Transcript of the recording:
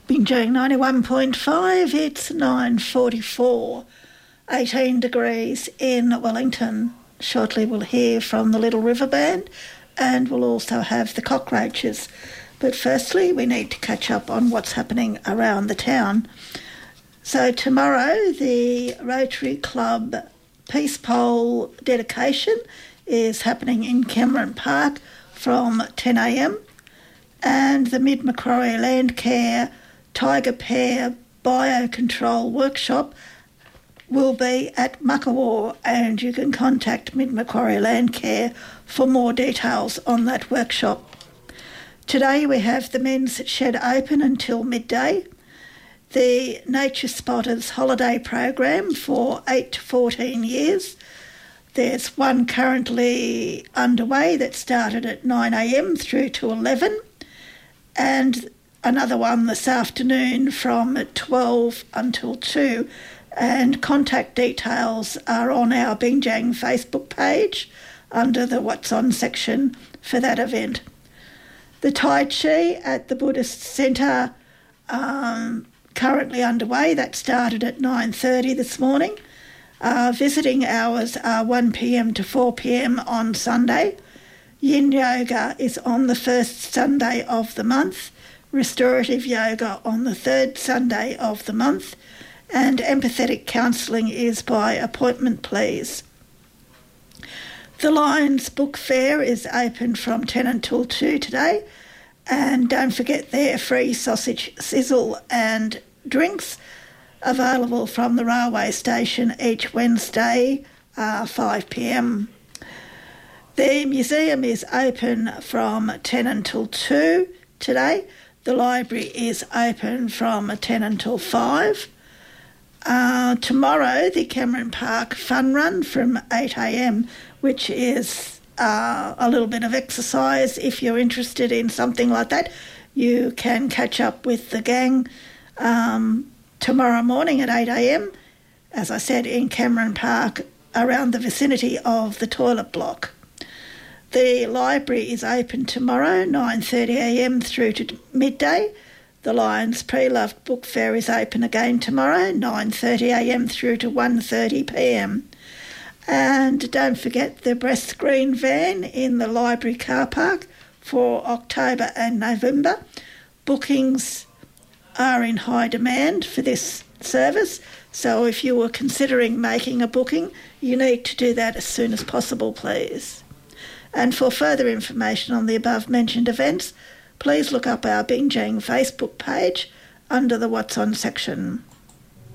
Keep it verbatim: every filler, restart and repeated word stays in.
Binjang ninety-one point five, it's nine forty-four, eighteen degrees in Wellington. Shortly we'll hear from the Little River Band and we'll also have the Cockroaches. But firstly, we need to catch up on what's happening around the town. So tomorrow, the Rotary Club Peace Pole dedication is happening in Cameron Park from ten a m and the Mid Macquarie Landcare Tiger Pair Biocontrol Workshop will be at Muckawa, and you can contact Mid Macquarie Landcare for more details on that workshop. Today we have the men's shed open until midday. The Nature Spotters holiday program for eight to fourteen years. There's one currently underway that started at nine a m through to eleven, and another one this afternoon from twelve until two. And contact details are on our Binjang Facebook page under the What's On section for that event. The Tai Chi at the Buddhist Centre um, currently underway. That started at nine thirty this morning. Uh, visiting hours are one p m to four p m on Sunday. Yin Yoga is on the first Sunday of the month. Restorative Yoga on the third Sunday of the month. And empathetic counselling is by appointment, please. The Lions Book Fair is open from ten until two today, and don't forget their free sausage sizzle and drinks available from the railway station each Wednesday, uh, five p m. The museum is open from ten until two today. The library is open from ten until five. Uh, tomorrow, the Cameron Park Fun Run from eight a m, which is uh, a little bit of exercise. If you're interested in something like that, you can catch up with the gang um, tomorrow morning at eight a m, as I said, in Cameron Park, around the vicinity of the toilet block. The library is open tomorrow, nine thirty a m through to midday. The Lions Pre-Loved Book Fair is open again tomorrow, nine thirty a m through to one thirty p m. And don't forget the breast screen van in the library car park for October and November. Bookings are in high demand for this service, so if you were considering making a booking, you need to do that as soon as possible, please. And for further information on the above-mentioned events, please look up our Binjang Facebook page under the What's On section.